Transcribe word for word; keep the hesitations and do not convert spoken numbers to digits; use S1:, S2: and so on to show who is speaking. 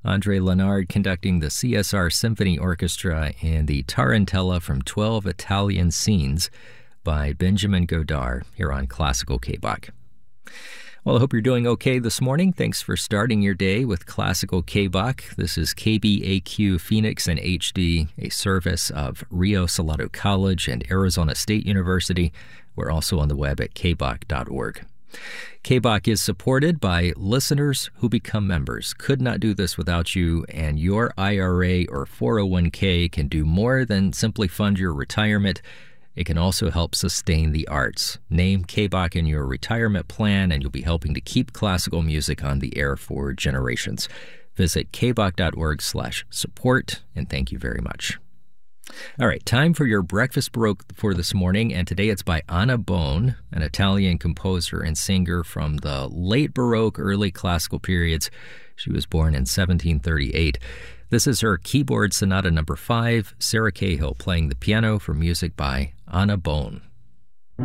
S1: Andre Leonard conducting the C S R Symphony Orchestra and the Tarantella from twelve Italian Scenes by Benjamin Godard here on Classical K-Bach. Well, I hope you're doing okay this morning. Thanks for starting your day with Classical K-Bach. This is K B A Q Phoenix in H D, a service of Rio Salado College and Arizona State University. We're also on the web at k bach dot org. K-Bach is supported by listeners who become members. Could not do this without you, and your I R A or four oh one k can do more than simply fund your retirement. It can also help sustain the arts. Name K-Bach in your retirement plan, and you'll be helping to keep classical music on the air for generations. Visit k bach dot org slash support, and thank you very much. All right, time for your breakfast baroque for this morning, and today it's by Anna Bone, an Italian composer and singer from the late Baroque, early classical periods. She was born in seventeen thirty-eight. This is her keyboard sonata number five, Sarah Cahill playing the piano for music by Anna Bone.